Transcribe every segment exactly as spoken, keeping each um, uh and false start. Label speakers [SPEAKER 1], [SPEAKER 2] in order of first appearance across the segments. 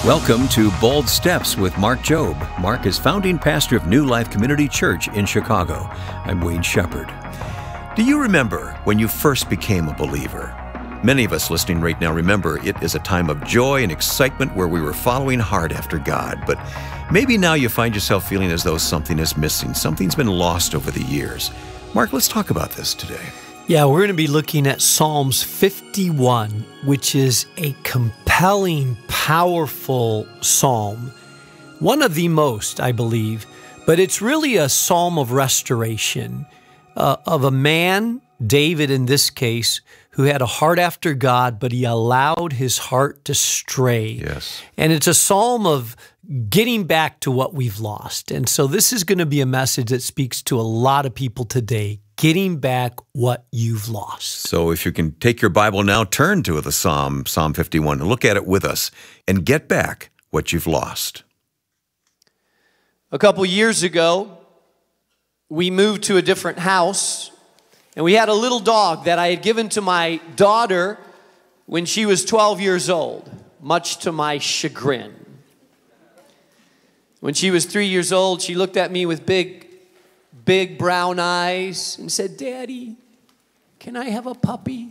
[SPEAKER 1] Welcome to Bold Steps with Mark Jobe. Mark is founding pastor of New Life Community Church in Chicago. I'm Wayne Shepherd. Do you remember when you first became a believer? Many of us listening right now remember it is a time of joy and excitement where we were following hard after God. But maybe now you find yourself feeling as though something is missing. Something's been lost over the years. Mark, let's talk about this today.
[SPEAKER 2] Yeah, we're going to be looking at Psalms fifty-one, which is a compelling, powerful psalm. One of the most, I believe, but it's really a psalm of restoration uh, of a man, David in this case, who had a heart after God, but he allowed his heart to stray.
[SPEAKER 1] Yes.
[SPEAKER 2] And it's a psalm of getting back to what we've lost. And so this is going to be a message that speaks to a lot of people today. Getting back what you've lost.
[SPEAKER 1] So if you can take your Bible now, turn to the Psalm, Psalm fifty-one, and look at it with us and get back what you've lost.
[SPEAKER 3] A couple years ago, we moved to a different house, and we had a little dog that I had given to my daughter when she was twelve years old, much to my chagrin. When she was three years old, she looked at me with big big brown eyes and said, "Daddy, can I have a puppy?"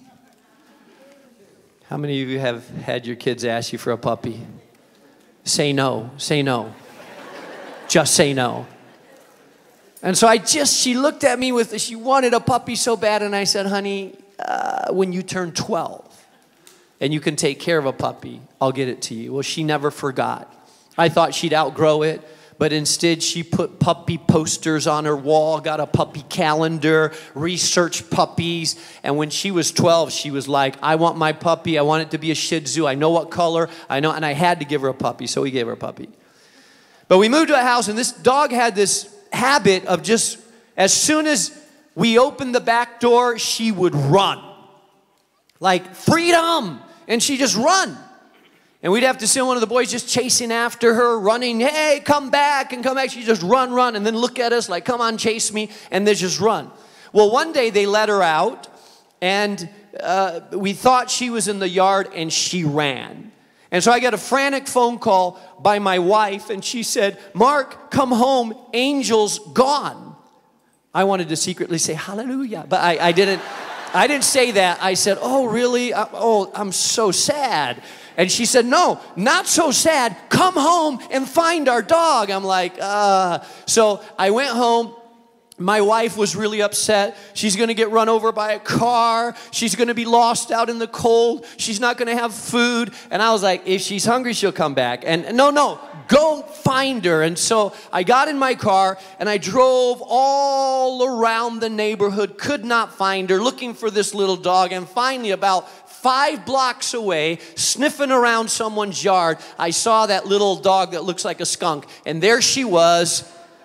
[SPEAKER 3] How many of you have had your kids ask you for a puppy? Say no, say no. Just say no. And so I just, she looked at me with, she wanted a puppy so bad, and I said, "Honey, uh, when you turn twelve and you can take care of a puppy, I'll get it to you." Well, she never forgot. I thought she'd outgrow it. But instead, she put puppy posters on her wall, got a puppy calendar, researched puppies. And when she was twelve, she was like, "I want my puppy. I want it to be a Shih Tzu. I know what color. I know." And I had to give her a puppy, so we gave her a puppy. But we moved to a house, and this dog had this habit of just, as soon as we opened the back door, she would run. Like, freedom! And she'd just run. And we'd have to send one of the boys just chasing after her, running, "Hey, come back," and come back. She'd just run, run, and then look at us like, "Come on, chase me," and then just run. Well, one day they let her out, and uh, we thought she was in the yard, and she ran. And so I got a frantic phone call by my wife, and she said, "Mark, come home, Angel's gone." I wanted to secretly say, "Hallelujah," but I, I didn't. I didn't say that. I said, "Oh, really? I, oh, I'm so sad." And she said, "No, not so sad. Come home and find our dog." I'm like, uh. So I went home. My wife was really upset. She's going to get run over by a car. She's going to be lost out in the cold. She's not going to have food. And I was like, if she's hungry, she'll come back. And no, no, go find her. And so I got in my car, and I drove all around the neighborhood, could not find her, looking for this little dog. And finally, about five blocks away, sniffing around someone's yard, I saw that little dog that looks like a skunk. And there she was.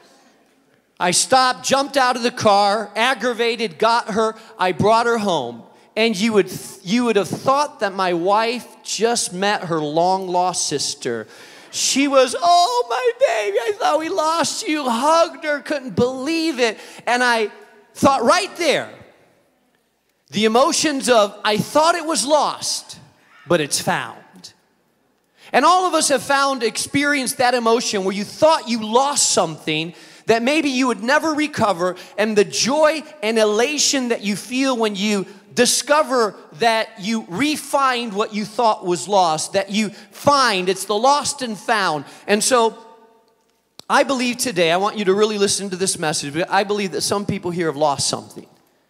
[SPEAKER 3] I stopped, jumped out of the car, aggravated, got her. I brought her home. And you would, you would have thought that my wife just met her long-lost sister. She was, "Oh, my baby, I thought we lost you." Hugged her, couldn't believe it. And I thought right there, the emotions of, I thought it was lost, but it's found. And all of us have found, experienced that emotion where you thought you lost something that maybe you would never recover, and the joy and elation that you feel when you discover that you refined what you thought was lost, that you find, it's the lost and found. And so I believe today, I want you to really listen to this message, because I believe that some people here have lost something.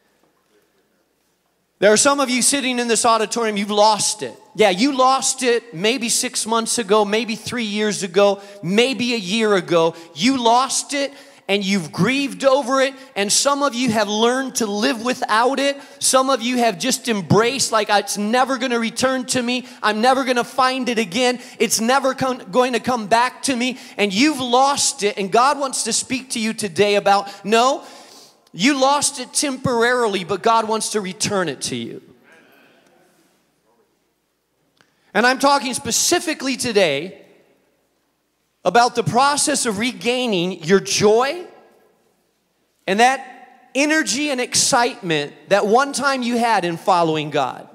[SPEAKER 3] There are some of you sitting in this auditorium, you've lost it. Yeah, you lost it maybe six months ago, maybe three years ago, maybe a year ago. You lost it, and you've grieved over it, and some of you have learned to live without it. Some of you have just embraced, like, it's never going to return to me. I'm never going to find it again. It's never come, going to come back to me. And you've lost it, and God wants to speak to you today about, no, you lost it temporarily, but God wants to return it to you. And I'm talking specifically today about the process of regaining your joy and that energy and excitement that one time you had in following God.